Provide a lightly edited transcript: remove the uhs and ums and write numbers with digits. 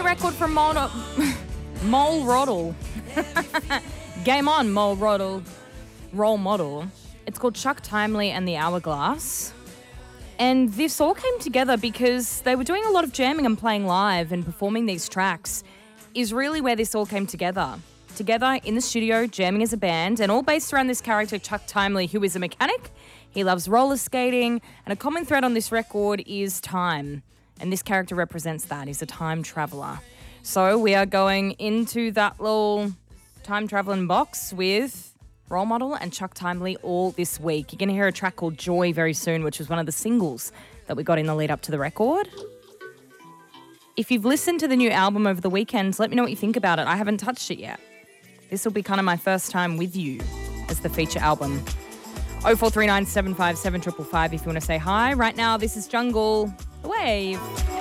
record from Mole Roddle. Game on, Mole Roddle. Role Model. It's called Chuck Timely and the Hourglass. And this all came together because they were doing a lot of jamming and playing live, and performing these tracks is really where this all came together. Together in the studio, jamming as a band, and all based around this character, Chuck Timely, who is a mechanic. He loves roller skating, and a common thread on this record is time. And this character represents that. He's a time traveller. So we are going into that little time travelling box with Role Model and Chuck Timely all this week. You're going to hear a track called Joy very soon, which was one of the singles that we got in the lead up to the record. If you've listened to the new album over the weekend, let me know what you think about it. I haven't touched it yet. This will be kind of my first time with you as the feature album. 0439 757 555 if you want to say hi. Right now, this is Jungle, The Wave.